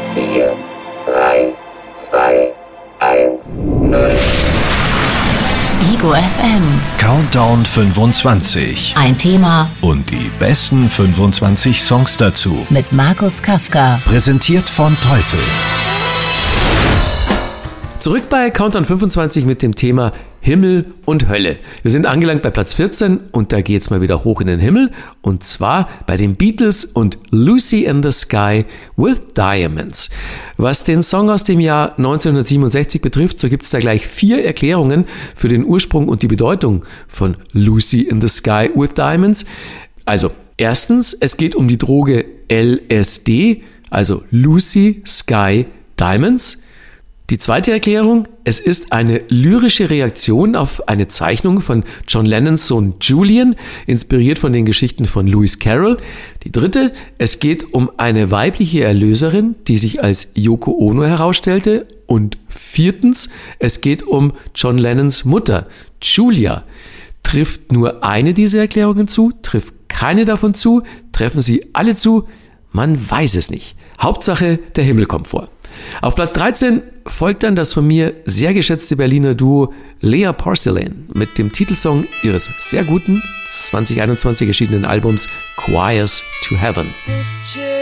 4, 3, 2, 1, 0. Ego FM. Countdown 25. Ein Thema Und die besten 25 Songs dazu. mit Markus Kafka. Präsentiert von Teufel. Zurück bei Countdown 25 mit dem Thema Himmel und Hölle. Wir sind angelangt bei Platz 14 und da geht's mal wieder hoch in den Himmel. Und zwar bei den Beatles und Lucy in the Sky with Diamonds. Was den Song aus dem Jahr 1967 betrifft, so gibt's da gleich 4 Erklärungen für den Ursprung und die Bedeutung von Lucy in the Sky with Diamonds. Also, erstens, es geht um die Droge LSD, also Lucy Sky Diamonds. Die zweite Erklärung, es ist eine lyrische Reaktion auf eine Zeichnung von John Lennons Sohn Julian, inspiriert von den Geschichten von Lewis Carroll. Die dritte, es geht um eine weibliche Erlöserin, die sich als Yoko Ono herausstellte. Und viertens, es geht um John Lennons Mutter, Julia. Trifft nur eine dieser Erklärungen zu? Trifft keine davon zu? Treffen sie alle zu? Man weiß es nicht. Hauptsache, der Himmel kommt vor. Auf Platz 13 folgt dann das von mir sehr geschätzte Berliner Duo Lea Porcelain mit dem Titelsong ihres sehr guten 2021 erschienenen Albums Choirs to Heaven.